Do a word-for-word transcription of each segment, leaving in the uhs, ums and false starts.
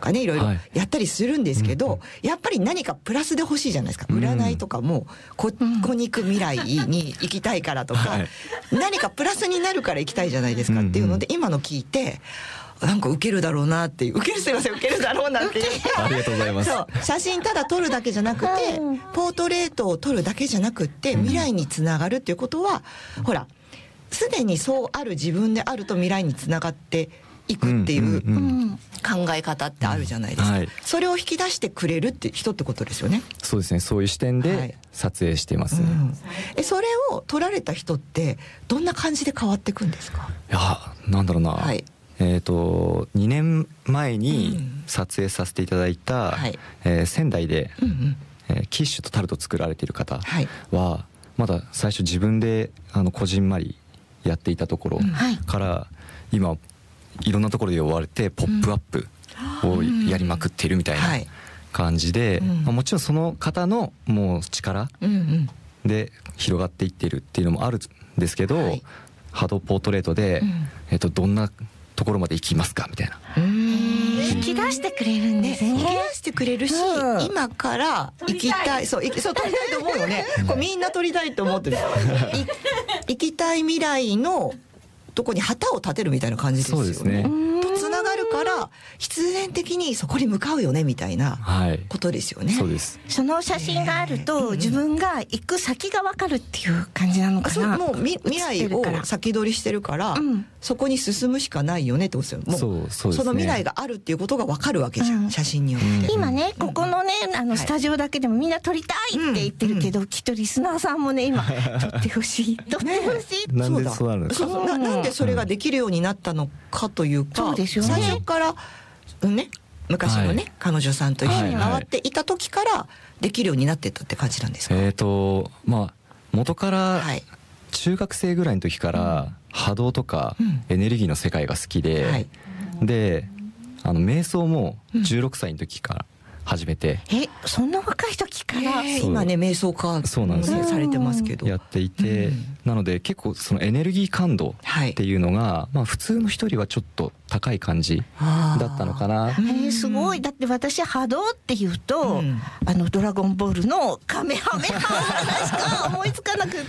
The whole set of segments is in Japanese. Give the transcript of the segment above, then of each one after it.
かねいろいろやったりするんですけど、はい、やっぱり何かプラスで欲しいじゃないですか。占いとかもここに行く未来に行きたいからとか、はい、何かプラスになるから行きたいじゃないですかっていうので、今の聞いてなんか受けるだろうなっていう、受けるすいません受けるだろうなっていうありがとうございます。 そう写真ただ撮るだけじゃなくて、ポートレートを撮るだけじゃなくて未来につながるっていうことは、うん、ほらすでにそうある自分であると未来につながっていくっていう考え方ってあるじゃないですか、はい、それを引き出してくれるって人ってことですよね。 そうですね、そういう視点で撮影していますね、はい、うん、 えそれを撮られた人ってどんな感じで変わっていくんですか？ いやなんだろうな、はい、えーとにねんまえに撮影させていただいた、うん、えー、仙台で、うんうん、えー、キッシュとタルト作られている方は、はい、まだ最初自分であのこじんまりやっていたところから、うん、今いろんなところで呼ばれてポップアップをやりまくっているみたいな感じで、うん、まあ、もちろんその方のもう力で広がっていっているっていうのもあるんですけど、はい、波動ポートレートで、うん、えっと、どんなところまで行きますかみたいな、 うーん、引き出してくれるんですね。 引き出してくれるし、うん、今から行きたい、そう、そう撮りたいと思うよねこうみんな撮りたいと思ってる行きたい未来のとこに旗を立てるみたいな感じですよね。そうですね。とつながるから必然的にそこに向かうよねみたいなことですよね、はい、 そうです。 その写真があると自分が行く先が分かるっていう感じなのかな。 もう未来を先取りしてるから、うん、そこに進むしかないよねってことですよ。もう、そう、そうですね、その未来があるっていうことが分かるわけじゃん、うん、写真によって、 うん、今ねここのねあのスタジオだけでもみんな撮りたいって言ってるけど、うん、きっとリスナーさんもね今撮ってほしい撮ってほしい、 ね、なんでそうなるんですか。 そうな、なんでそれができるようになったのかというか、そうですよね、最初からね昔のね、はい、彼女さんと一緒に回っていた時からできるようになってたって感じなんですか？ えーとまあ元から中学生ぐらいの時から波動とかエネルギーの世界が好きで、うん、はい、であの瞑想もじゅうろくさいの時から始めて、 うん、えそんな若い時から、 えー、今ね瞑想家そうなんですよ、 されてますけどやっていて、うん、なので結構そのエネルギー感度っていうのが、はい、まあ普通の人よりはちょっと高い感じだったのかな。 えー、すごい。だって私波動っていうと、うん、あのドラゴンボールのカメハメハしか思いつかなくって、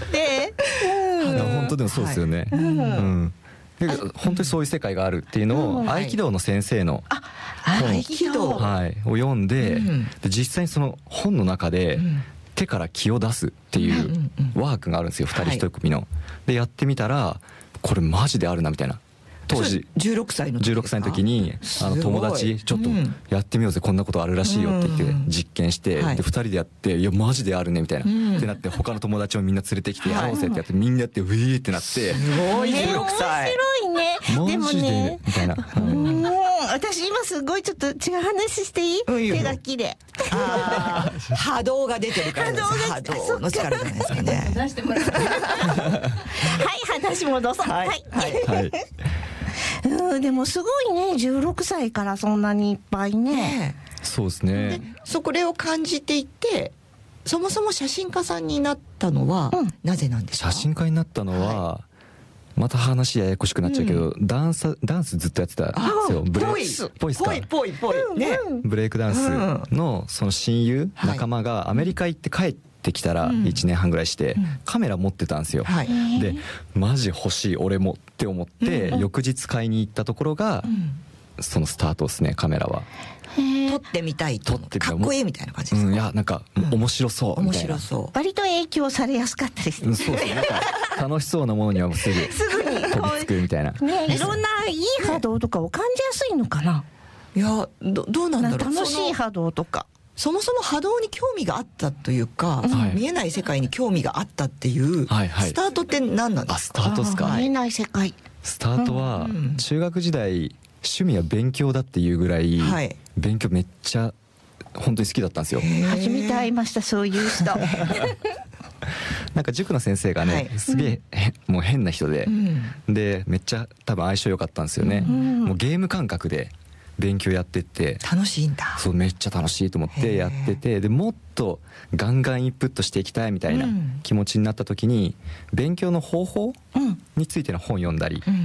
うん、本当でもそうですよね、はい、うん、うん、で本当にそういう世界があるっていうのを、うん、合気道の先生の合気道、 はい、を読んで、うん、で実際にその本の中で、うん、手から気を出すっていうワークがあるんですよ、ふたり一組の、はい、でやってみたらこれマジであるなみたいな。当時じゅうろくさいの時じゅうろくさいの時にあの友達ちょっとやってみようぜ、こんなことあるらしいよって言って実験して、うん、でふたりでやっていやマジであるねみたいな、うん、ってなって他の友達をみんな連れてきてやろうぜってやって、みんなやってウィーってなって、すごいじゅうろくさい、 面白いね。でもねみたいな、 うん、私今すごいちょっと違う話していい？うん、いいよ。手書きであ波動が出てるからです。波動の力じゃないですかね。出してもらってはい話戻そう。はい、はいはい、うん、でもすごいね、じゅうろくさいからそんなにいっぱいね。ね、 そうですね。でそこれを感じていて、そもそも写真家さんになったのは、うん、なぜなんですか？ 写真家になったのは、はい、また話ややこしくなっちゃうけど、うん、ダンスダンスずっとやってたんですよ。ブレイクぽいぽいぽいぽいね、 ブレイクダンスのその親友、うん、仲間がアメリカ行って帰ってきたらいちねんはんぐらいして、うん、カメラ持ってたんですよ、はい、でマジ欲しい俺もって思って、うん、翌日買いに行ったところが、うん、そのスタートですね。カメラは撮ってみたいと、かっこいいみたいな感じですか？ うん、いやなんか、うん、面白そうみたいな。面白そう。割と影響されやすかったですね。 そうですね。なんか楽しそうなものにはすぐすぐに飛びつくみたいな。 ね、いろんないい波動とかを感じやすいのかな。 いや ど, どうなんだろう。 楽しい波動とか。 そもそも波動に興味があったというか、はい、見えない世界に興味があったっていう、はいはい、スタートって何なんですか？ あ、スタートですか？ 見えない世界。 スタートは中学時代趣味は勉強だっていうぐらい、はい、勉強めっちゃ本当に好きだったんですよ。 初めて会いました、そういう人。 なんか塾の先生がね、はい、すげえ、うん、もう変な人で、うん、でめっちゃ多分相性良かったんですよね、うん、もうゲーム感覚で勉強やってって楽しいんだ。 そうめっちゃ楽しいと思ってやってて、でもっとガンガンインプットしていきたいみたいな気持ちになった時に、勉強の方法についての本読んだりっ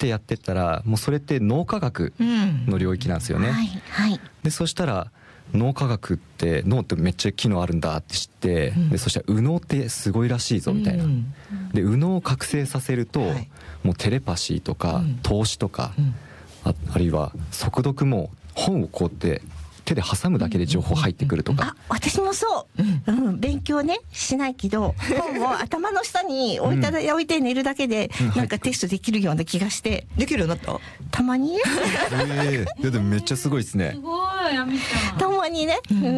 ってやってったらもうそれって脳科学の領域なんですよね。 はいはい、 でそしたら脳科学って脳ってめっちゃ機能あるんだって知って、うん、でそしたら右脳ってすごいらしいぞみたいな、うん、で右脳を覚醒させると、はい、もうテレパシーとか、うん、透視とか、うん、あ, あるいは速読も本をこうって手で挟むだけで情報入ってくるとか、 あ、私もそう、うんうん、勉強ねしないけど本を頭の下に置いた、うん、置いて寝るだけでなんかテストできるような気がして、 できるようになった？ たまにえー、でもめっちゃすごいですね。 すごい、あみちゃん。 たまにね、うんうん、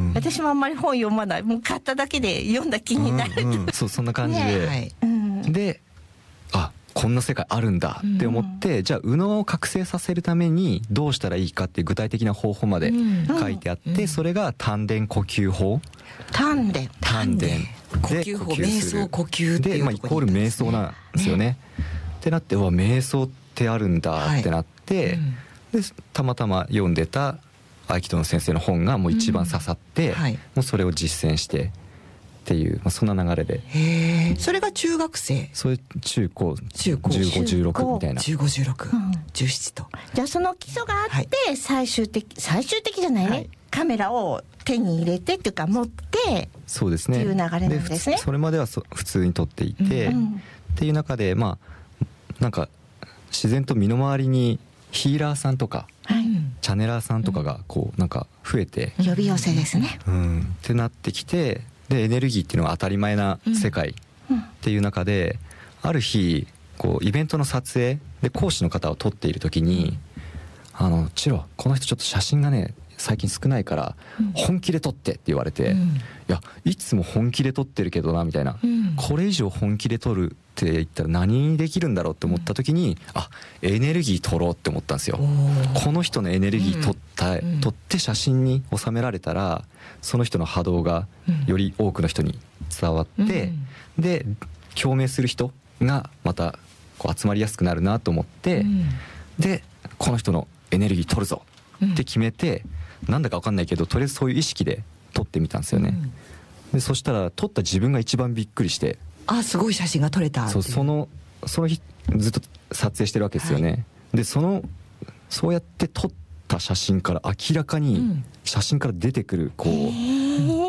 私もあんまり本読まない、もう買っただけで読んだ気になる、 うんうん、そうそんな感じで、ね、うん、で、あ、こんな世界あるんだって思って、うん、じゃあ右脳を覚醒させるためにどうしたらいいかっていう具体的な方法まで書いてあって、うん、それが丹田呼吸法。 丹田丹田呼吸法、瞑想呼吸っていうで、まあ、イコール瞑想なんですよね。ねってなって、うわ瞑想ってあるんだってなって、はい、うん、でたまたま読んでた合気道の先生の本がもう一番刺さって、うん、はい、もうそれを実践してっていう、まあ、そんな流れで。 へー、それが中学生？ それ中高中高じゅうご、じゅうろくみたいな。 じゅうご、じゅうろく、じゅうななと。 じゃあその基礎があって最終的、最終的じゃないね、はい、カメラを手に入れてっていうか持ってそうですねっていう流れなんですね。 でそれまではそ普通に撮っていて、うんうん、っていう中でまあなんか自然と身の回りにヒーラーさんとか、はい、チャネラーさんとかがこうなんか増えて、 呼び寄せですね、 うん、ってなってきて、でエネルギーっていうのが当たり前な世界っていう中で、ある日こうイベントの撮影で講師の方を撮っている時に、あのチロこの人ちょっと写真がね最近少ないから本気で撮ってって言われて、うん、いやいつも本気で撮ってるけどなみたいな、うん、これ以上本気で撮るって言ったら何にできるんだろうって思った時に、うん、あエネルギー撮ろうって思ったんですよ。この人のエネルギー撮った、うん、撮って写真に収められたらその人の波動がより多くの人に伝わって、うん、で共鳴する人がまたこう集まりやすくなるなと思って、うん、でこの人のエネルギー撮るぞって決めて、うん、なんだか分かんないけどとりあえずそういう意識で撮ってみたんですよね、うん、でそしたら撮った自分が一番びっくりして、 あ、すごい写真が撮れたっていう。 そう、そのその日ずっと撮影してるわけですよね、はい、でそのそうやって撮った写真から明らかに写真から出てくるこう、うん、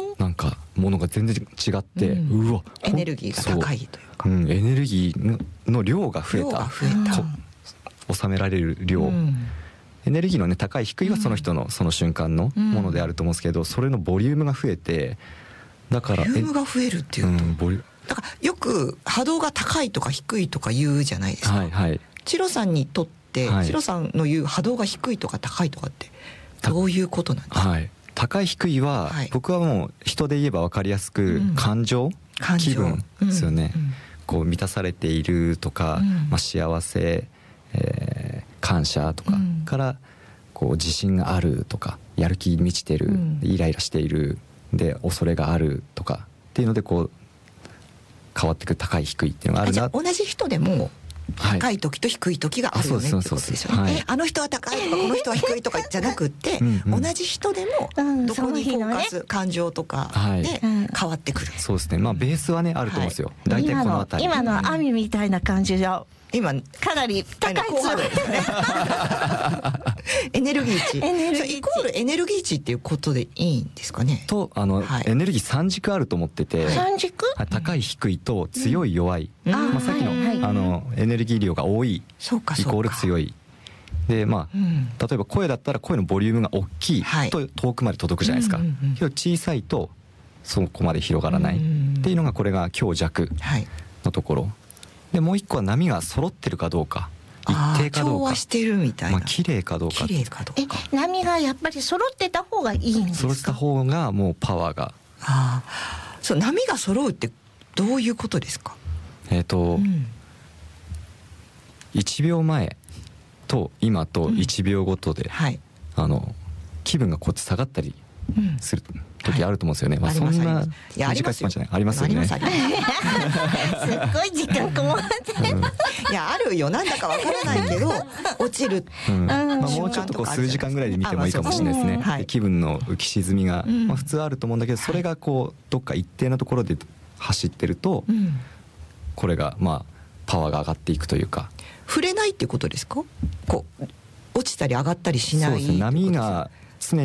なんかものが全然違って、うん、うわエネルギーが高いというか、 うん、エネルギーの量が増えた、量が増えた、収められる量、うん、エネルギーのね高い低いはその人のその瞬間のものであると思うんですけど、それのボリュームが増えて、だからボリュームが増えるっていうと、うん、ボリュだからよく波動が高いとか低いとか言うじゃないですか、はいはい、チロさんにとって、はい、チロさんの言う波動が低いとか高いとかってどういうことなんですか？ はい、高い低いは、はい、僕はもう人で言えば分かりやすく、うん、感情、感情気分ですよね、うんうん、こう満たされているとか、うん、まあ、幸せ、えー、感謝とか、うん、からこう自信があるとかやる気に満ちてる、うん、イライラしているで恐れがあるとかっていうのでこう変わってくる高い低いっていうのがあるな。 じゃあ同じ人でも高い時と低い時があるよねってことですよね。あの人は高いとかこの人は低いとかじゃなくってうん、同じ人でもどこにフォーカス、うん、感情とかで変わってくる、はい、 そうですね。まあベースはねあると思うんですよ、はい、大体この辺り今の今の網みたいな感じで今かなり高い高波動ですねエネルギー値エネルギー値イコールエネルギー値っていうことでいいんですかね。 とあの、はい、エネルギーさん軸あると思ってて、 三軸、 高い低いと強い弱い、うん、まあ、さっきの、はいはい、あのエネルギー量が多いイコール強いで、まあ、うん、例えば声だったら声のボリュームが大きいと遠くまで届くじゃないですか、はい、けど小さいとそこまで広がらないっていうのがこれが強弱のところ、はい、でもう一個は波が揃ってるかどうか、一定かどうか、 調和してるみたいな、 まあ、綺麗かどうか、 綺麗かどうか、 え波がやっぱり揃ってた方がいいんですか？ 揃ってた方がもうパワーが、 あ、そう波が揃うってどういうことですか？ えっと、うん、いちびょうまえと今といちびょうごとで、うん、はい、あの気分がこう下がったりする時あると思うんですよね、うん、はい、まあ、そんな短いスパンじゃない、ありますよね。すっごい時間こもって、うん、 いやあるよ、なんだかわからないけど落ちる、 うん、まあ、もうちょっとこう数時間ぐらいで見てもいいかもしれないですね、はい、気分の浮き沈みが、うん、まあ、普通あると思うんだけど、それがこうどっか一定なところで走ってると、うん、これがまあパワーが上がっていくというか、 触れないっていうことですか？こう落ちたり上がったりしない。 そうですね、波が